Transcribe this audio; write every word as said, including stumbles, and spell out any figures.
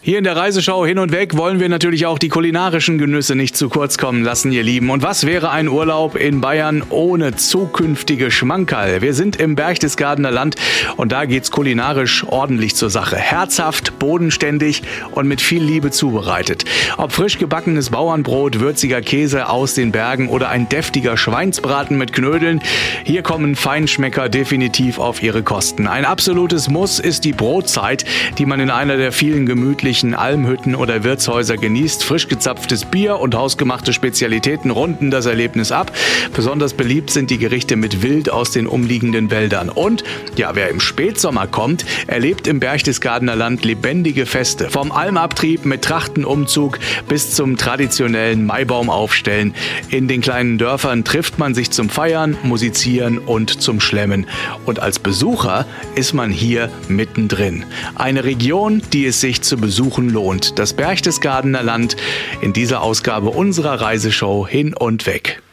Hier in der Reiseschau Hin und Weg wollen wir natürlich auch die kulinarischen Genüsse nicht zu kurz kommen lassen, ihr Lieben. Und was wäre ein Urlaub in Bayern ohne zukünftige Schmankerl? Wir sind im Berchtesgadener Land und da geht's kulinarisch ordentlich zur Sache. Herzhaft, bodenständig und mit viel Liebe zubereitet. Ob frisch gebackenes Bauernbrot, würziger Käse aus den Bergen oder ein deftiger Schweinsbraten mit Knödeln, hier kommen Feinschmecker definitiv auf ihre Kosten. Ein absolutes Muss ist die Brotzeit, die man in einer der vielen gemütlichen Almhütten oder Wirtshäuser genießt. Frisch gezapftes Bier und hausgemachte Spezialitäten runden das Erlebnis ab. Besonders beliebt sind die Gerichte mit Wild aus den umliegenden Wäldern. Und ja, wer im Spätsommer kommt, erlebt im Berchtesgadener Land lebendige Feste. Vom Almabtrieb mit Trachtenumzug bis zum traditionellen Maibaumaufstellen. In den kleinen Dörfern trifft man sich zum Feiern, Musizieren und zum Schlemmen. Und als Besucher ist man hier mittendrin. Eine Region, die es sich zu besuchen lohnt. Das Berchtesgadener Land in dieser Ausgabe unserer Reiseshow Hin und Weg.